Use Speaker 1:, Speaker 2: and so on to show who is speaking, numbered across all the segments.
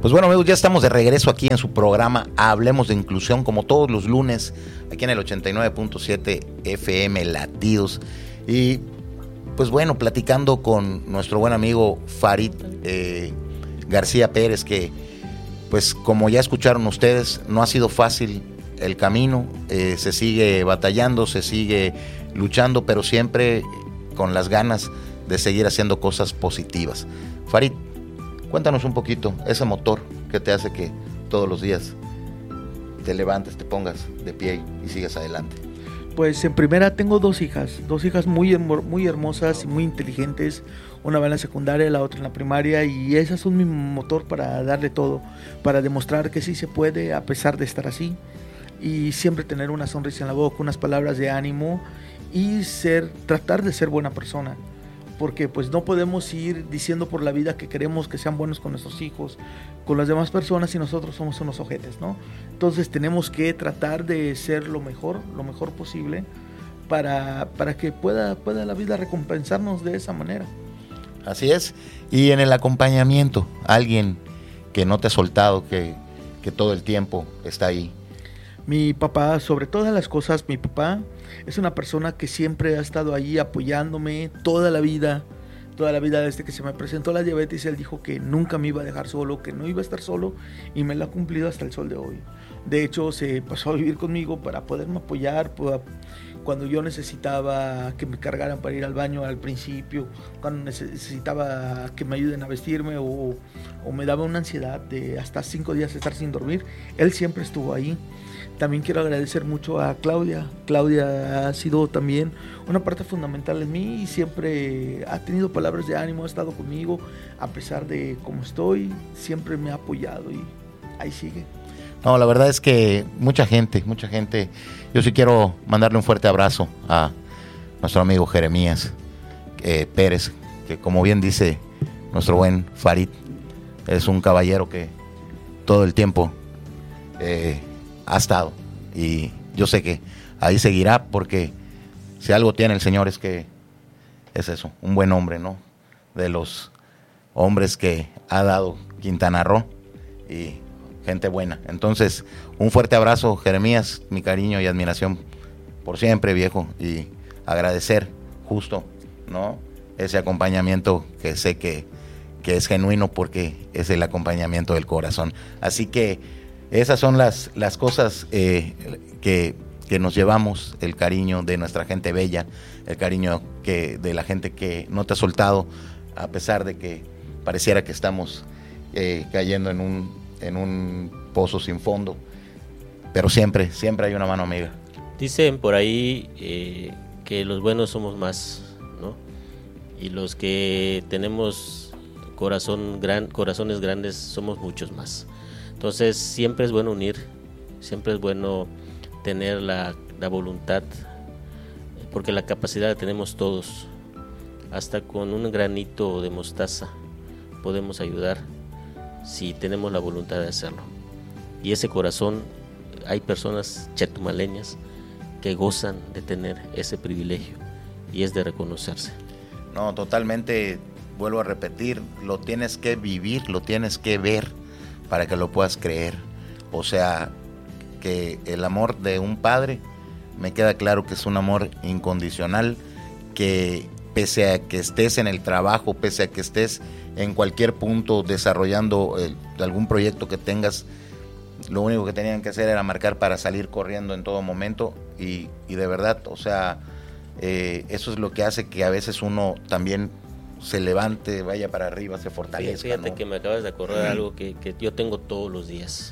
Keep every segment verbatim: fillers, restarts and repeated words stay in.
Speaker 1: Pues bueno, amigos, ya estamos de regreso aquí en su programa Hablemos de Inclusión, como todos los lunes, aquí en el ochenta y nueve punto siete F M Latidos. Y pues bueno, platicando con nuestro buen amigo Farid eh, García Pérez, que pues como ya escucharon ustedes, no ha sido fácil el camino, eh, se sigue batallando, se sigue luchando, pero siempre con las ganas de seguir haciendo cosas positivas. Farid, cuéntanos un poquito ese motor que te hace que todos los días te levantes, te pongas de pie y sigas adelante.
Speaker 2: Pues en primera tengo dos hijas, dos hijas muy, muy hermosas y muy inteligentes. Una va en la secundaria, la otra en la primaria, y esas son mi motor para darle todo, para demostrar que sí se puede a pesar de estar así, y siempre tener una sonrisa en la boca, unas palabras de ánimo y ser, tratar de ser buena persona. Porque pues no podemos ir diciendo por la vida que queremos que sean buenos con nuestros hijos, con las demás personas, y nosotros somos unos ojetes, ¿no? Entonces tenemos que tratar de ser lo mejor, lo mejor posible para, para que pueda, pueda la vida recompensarnos de esa manera.
Speaker 1: Así es. Y en el acompañamiento, alguien que no te ha soltado, que, que todo el tiempo está ahí.
Speaker 2: Mi papá, sobre todas las cosas, mi papá es una persona que siempre ha estado ahí apoyándome toda la vida, toda la vida desde que se me presentó la diabetes. Él dijo que nunca me iba a dejar solo, que no iba a estar solo, y me lo ha cumplido hasta el sol de hoy. De hecho, se pasó a vivir conmigo para poderme apoyar cuando yo necesitaba que me cargaran para ir al baño al principio, cuando necesitaba que me ayuden a vestirme, o, o me daba una ansiedad de hasta cinco días estar sin dormir. Él siempre estuvo ahí. También quiero agradecer mucho a Claudia. Claudia ha sido también una parte fundamental en mí y siempre ha tenido palabras de ánimo, ha estado conmigo a pesar de cómo estoy, siempre me ha apoyado y ahí sigue.
Speaker 1: No, la verdad es que mucha gente, mucha gente, yo sí quiero mandarle un fuerte abrazo a nuestro amigo Jeremías eh, Pérez, que como bien dice nuestro buen Farid, es un caballero que todo el tiempo eh, ha estado, y yo sé que ahí seguirá, porque si algo tiene el Señor es que es eso, un buen hombre, ¿no? De los hombres que ha dado Quintana Roo, y gente buena. Entonces, un fuerte abrazo, Jeremías, mi cariño y admiración por siempre, viejo, y agradecer justo, ¿no? Ese acompañamiento que sé que, que es genuino, porque es el acompañamiento del corazón. Así que esas son las, las cosas eh, que, que nos llevamos, el cariño de nuestra gente bella, el cariño que, de la gente que no te ha soltado, a pesar de que pareciera que estamos eh, cayendo en un, en un pozo sin fondo, pero siempre, siempre hay una mano amiga.
Speaker 3: Dicen por ahí eh, que los buenos somos más, ¿no? Y los que tenemos corazón gran, corazones grandes somos muchos más. Entonces siempre es bueno unir, siempre es bueno tener la, la voluntad, porque la capacidad la tenemos todos. Hasta con un granito de mostaza podemos ayudar si tenemos la voluntad de hacerlo. Y ese corazón, hay personas chetumaleñas que gozan de tener ese privilegio, y es de reconocerse.
Speaker 1: No, totalmente, vuelvo a repetir, lo tienes que vivir, lo tienes que ver para que lo puedas creer. O sea, que el amor de un padre, me queda claro que es un amor incondicional, que pese a que estés en el trabajo, pese a que estés en cualquier punto desarrollando el, algún proyecto que tengas, lo único que tenían que hacer era marcar para salir corriendo en todo momento, y, y de verdad, o sea, eh, eso es lo que hace que a veces uno también se levante, vaya para arriba, se fortalezca.
Speaker 3: Fíjate, ¿no? Que me acabas de acordar algo que, que yo tengo todos los días.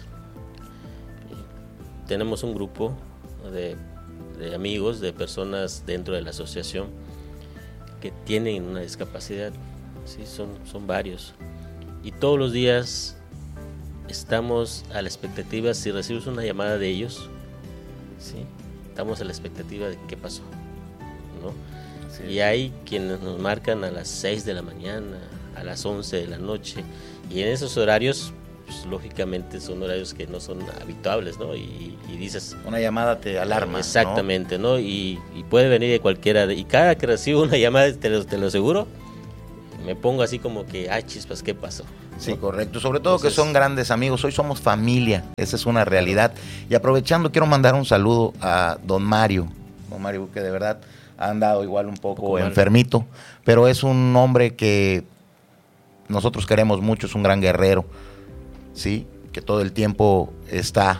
Speaker 3: Tenemos un grupo de, de amigos, de personas dentro de la asociación que tienen una discapacidad, sí, son, son varios, y todos los días estamos a la expectativa, si recibes una llamada de ellos, ¿sí? Estamos a la expectativa de qué pasó, ¿no? Sí. Y hay quienes nos marcan a las seis de la mañana, a las once de la noche, y en esos horarios, pues, lógicamente son horarios que no son habituables, ¿no? Y, y dices...
Speaker 1: Una llamada te alarma,
Speaker 3: exactamente, ¿no? ¿no? Y, y puede venir de cualquiera, de, y cada que recibo una llamada, te lo, te lo aseguro, me pongo así como que, ay, chispas, ¿qué pasó?
Speaker 1: Sí, correcto. Sobre todo
Speaker 3: Entonces,
Speaker 1: que son grandes amigos. Hoy somos familia. Esa es una realidad. Y aprovechando, quiero mandar un saludo a don Mario. Don Mario, que de verdad ha andado igual un poco
Speaker 3: Poco
Speaker 1: enfermito. Mal. Pero es un hombre que nosotros queremos mucho. Es un gran guerrero. ¿Sí? Que todo el tiempo está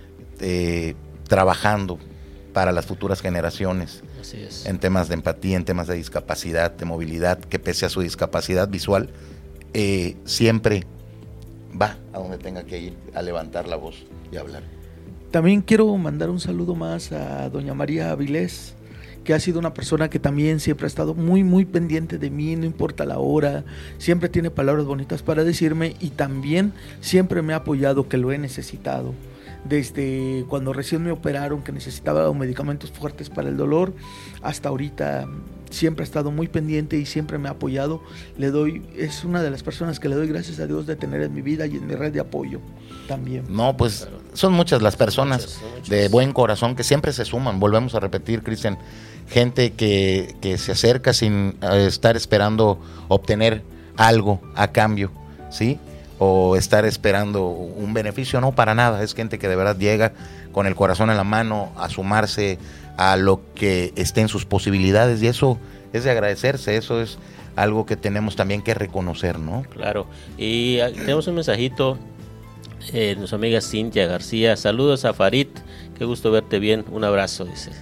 Speaker 1: eh, trabajando para las futuras generaciones.
Speaker 3: Así es.
Speaker 1: En temas de empatía, en temas de discapacidad, de movilidad, que pese a su discapacidad visual, eh, siempre va a donde tenga que ir a levantar la voz y hablar.
Speaker 2: También quiero mandar un saludo más a doña María Avilés, que ha sido una persona que también siempre ha estado muy, muy pendiente de mí, no importa la hora, siempre tiene palabras bonitas para decirme y también siempre me ha apoyado que lo he necesitado. Desde cuando recién me operaron, que necesitaba medicamentos fuertes para el dolor, hasta ahorita siempre ha estado muy pendiente y siempre me ha apoyado. Le doy, es una de las personas que le doy gracias a Dios de tener en mi vida y en mi red de apoyo también.
Speaker 1: No, pues claro. Son muchas las personas
Speaker 3: muchas, muchas.
Speaker 1: de buen corazón que siempre se suman. Volvemos a repetir, Cristian, gente que, que se acerca sin estar esperando obtener algo a cambio, ¿sí? O estar esperando un beneficio, no, para nada. Es gente que de verdad llega con el corazón en la mano a sumarse a lo que esté en sus posibilidades, y eso es de agradecerse. Eso es algo que tenemos también que reconocer, ¿no?
Speaker 3: Claro. Y tenemos un mensajito, eh, nuestra amiga Cintia García. Saludos a Farid, qué gusto verte bien, un abrazo, dice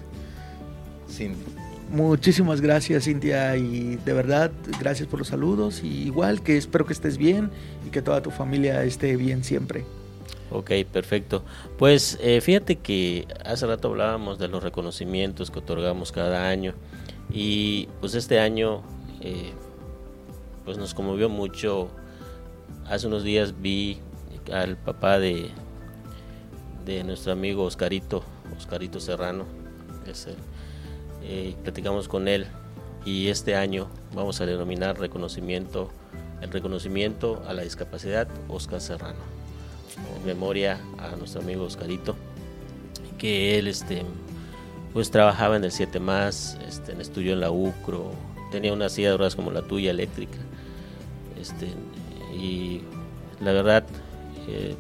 Speaker 2: Cintia. Muchísimas gracias, Cintia, y de verdad gracias por los saludos, y igual que espero que estés bien y que toda tu familia esté bien siempre.
Speaker 3: Ok, perfecto. Pues eh, fíjate que hace rato hablábamos de los reconocimientos que otorgamos cada año, y pues este año eh, pues nos conmovió mucho. Hace unos días vi al papá de, de nuestro amigo Oscarito, Oscarito Serrano, ese. Eh, platicamos con él, y este año vamos a denominar reconocimiento el reconocimiento a la discapacidad Oscar Serrano, en memoria a nuestro amigo Oscarito, que él este pues trabajaba en el siete más, este, estudió en la U C R O, tenía una silla de ruedas como la tuya, eléctrica, este, y la verdad eh,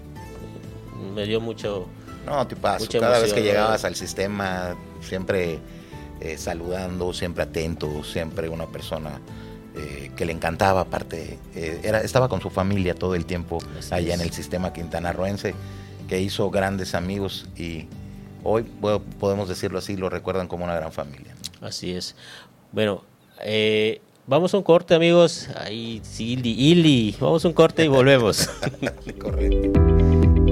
Speaker 3: me dio mucho
Speaker 1: no, tipazo, cada emoción, vez que llegabas al sistema siempre Eh, saludando, siempre atento, siempre una persona eh, que le encantaba, aparte, eh, era, estaba con su familia todo el tiempo. Así allá es. En el sistema quintanarroense, que hizo grandes amigos, y hoy bueno, podemos decirlo así, lo recuerdan como una gran familia.
Speaker 3: Así es. Bueno, eh, vamos a un corte, amigos. Ahí, sí, Ili, Ili. Vamos a un corte y volvemos.
Speaker 1: Correcto.